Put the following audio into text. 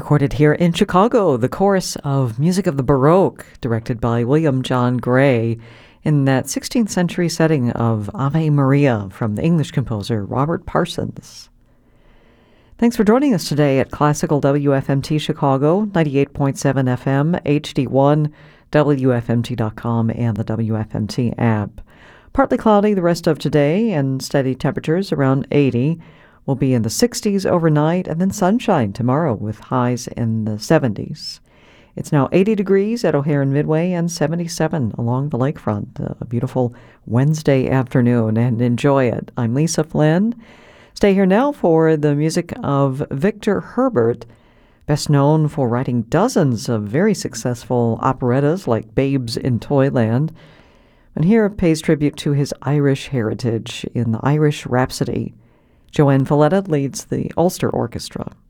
Recorded here in Chicago, the chorus of Music of the Baroque, directed by William John Gray, in that 16th century setting of Ave Maria from the English composer Robert Parsons. Thanks for joining us today at Classical WFMT Chicago, 98.7 FM, HD1, WFMT.com, and the WFMT app. Partly cloudy the rest of today and steady temperatures around 80. We'll be in the 60s overnight and then sunshine tomorrow with highs in the 70s. It's now 80 degrees at O'Hare and Midway and 77 along the lakefront. A beautiful Wednesday afternoon, and enjoy it. I'm Lisa Flynn. Stay here now for the music of Victor Herbert, best known for writing dozens of very successful operettas like Babes in Toyland. And here pays tribute to his Irish heritage in the Irish Rhapsody. Joanne Falletta leads the Ulster Orchestra.